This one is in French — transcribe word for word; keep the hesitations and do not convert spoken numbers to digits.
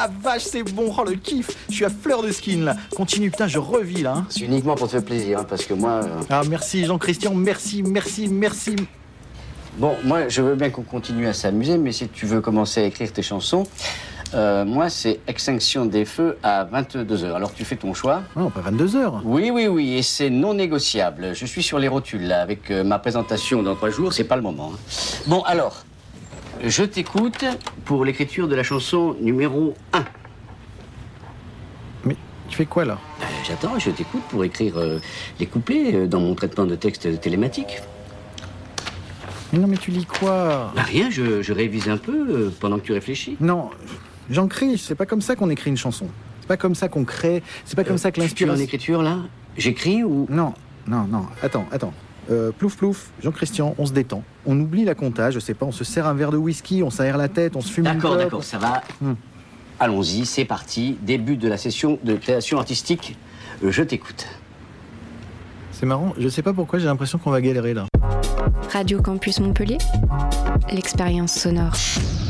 la vache, c'est bon. Oh, le kiff. Je suis à fleur de skin, là. Continue, putain, je revis, là. Hein. C'est uniquement pour te faire plaisir, hein, parce que moi... Euh... Ah, merci, Jean-Christian, merci, merci, merci. Bon, moi, je veux bien qu'on continue à s'amuser, mais si tu veux commencer à écrire tes chansons, euh, moi, c'est Extinction des Feux à vingt-deux heures. Alors, tu fais ton choix. Non, pas vingt-deux heures. Oui, oui, oui, et c'est non négociable. Je suis sur les rotules, là, avec euh, ma présentation dans trois jours, c'est pas le moment. Hein. Bon, alors, je t'écoute pour l'écriture de la chanson numéro un. Mais tu fais quoi, là? euh, J'attends, je t'écoute pour écrire euh, les couplets euh, dans mon traitement de texte télématique. Mais non, mais tu lis quoi? Bah rien, je, je révise un peu euh, pendant que tu réfléchis. Non, j'en crie, c'est pas comme ça qu'on écrit une chanson. C'est pas comme ça qu'on crée, c'est pas comme euh, ça que l'inspiration... Tu es en écriture, là? J'écris ou... Non, non, non, attends, attends. Euh, plouf, plouf, Jean-Christian, on se détend. On oublie la compta, je sais pas, on se sert un verre de whisky, on s'aère la tête, on se fume une clope. D'accord, d'accord, ça va. Hum. Allons-y, c'est parti. Début de la session de création artistique. Euh, je t'écoute. C'est marrant, je sais pas pourquoi j'ai l'impression qu'on va galérer, là. Radio Campus Montpellier, l'expérience sonore.